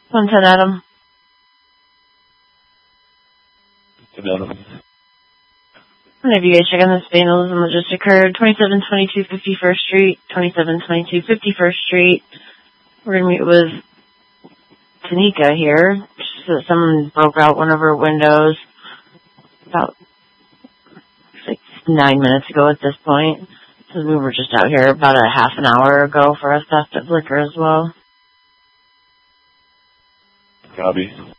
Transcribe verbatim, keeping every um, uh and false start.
one ten Adam. Adam. Whenever you guys check on this vandalism that just occurred, twenty-seven twenty-two fifty-first Street, twenty-seven twenty-two fifty-first Street. We're going to meet with Tanika here. So someone broke out one of her windows about like nine minutes ago at this point. So we were just out here about a half an hour ago for a theft of liquor as well. Copy.